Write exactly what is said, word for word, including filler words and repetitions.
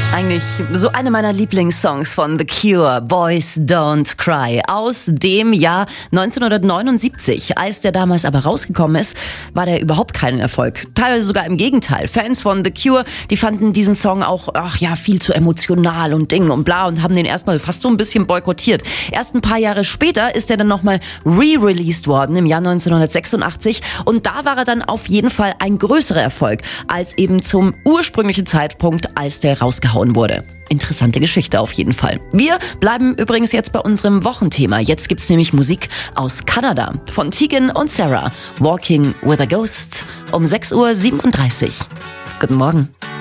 Eigentlich so eine meiner Lieblingssongs von The Cure, Boys Don't Cry, aus dem Jahr neunzehnhundertneunundsiebzig. Als der damals aber rausgekommen ist, war der überhaupt kein Erfolg. Teilweise sogar im Gegenteil. Fans von The Cure, die fanden diesen Song auch, ach ja, viel zu emotional und Ding und bla und haben den erstmal fast so ein bisschen boykottiert. Erst ein paar Jahre später ist er dann nochmal re-released worden im Jahr neunzehnhundertsechsundachtzig und da war er dann auf jeden Fall ein größerer Erfolg als eben zum ursprünglichen Zeitpunkt, als der rausgehauen wurde. Interessante Geschichte auf jeden Fall. Wir bleiben übrigens jetzt bei unserem Wochenthema. Jetzt gibt's nämlich Musik aus Kanada von Tegan und Sara. Walking with a Ghost um sechs Uhr siebenunddreißig. Guten Morgen.